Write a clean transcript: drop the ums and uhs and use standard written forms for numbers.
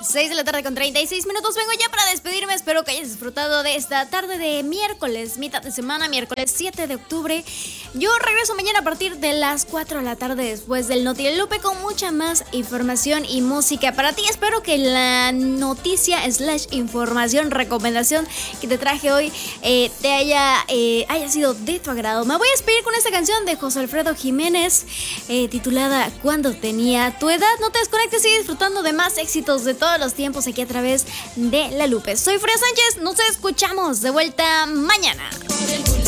6 de la tarde con 36 minutos. Vengo ya para despedirme. Espero que hayas disfrutado de esta tarde de miércoles, mitad de semana, miércoles 7 de octubre. Yo regreso mañana a partir de las 4 de la tarde después del Notilupe con mucha más información y música para ti. Espero que la noticia / información, recomendación que te traje hoy te haya sido de tu agrado. Me voy a despedir con esta canción de José Alfredo Jiménez titulada Cuando tenía tu edad. No te desconectes, sigue disfrutando de más éxitos de todos los tiempos aquí a través de La Lupe. Soy Freya Sánchez, nos escuchamos de vuelta mañana.